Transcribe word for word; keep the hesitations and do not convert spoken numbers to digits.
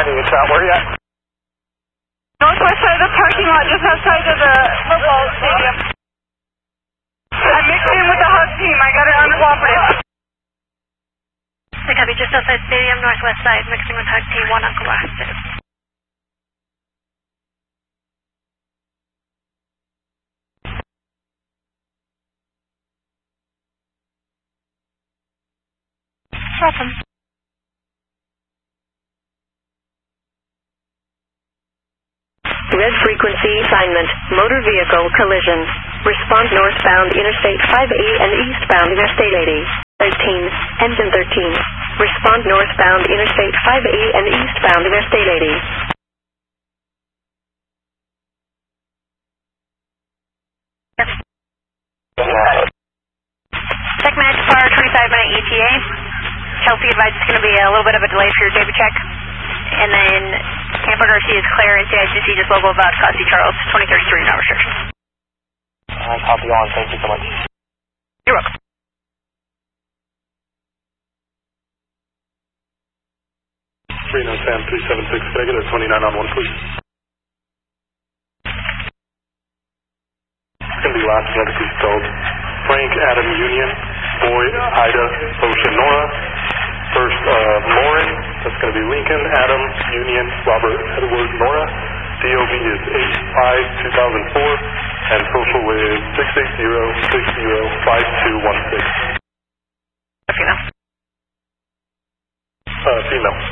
It's out. Where are you at? Northwest side of the parking lot, just outside of the football stadium. I mixed in with the hug team. I got it uncooperative. I copy, just outside stadium, northwest side, mixing with hug team, one uncooperative. Awesome. Red frequency assignment, motor vehicle collision. Respond northbound Interstate five A and eastbound Interstate eighty. thirteen, engine thirteen. Respond northbound Interstate five A and eastbound Interstate eighty. TechMax Bar, twenty-five minute E T A. Chelsea advised it's going to be a little bit of a delay for your J B check. And then Tampa Garcia is clear, and C I C C just local about Cossie Charles, twenty thirty-three, no restrictions. Alright, copy on. Thank you so much. You're welcome. Reno Sam three seven six, can I get a twenty-nine on one, please? It's going to be last phonetically spelled. Frank Adam Union, Boy Ida Ocean Nora. First, uh, Lauren, that's going to be Lincoln, Adam, Union, Robert, Edward, Nora. D O B is eight five two thousand four, and social is six eight zero six zero five two one six. Female. Uh, female.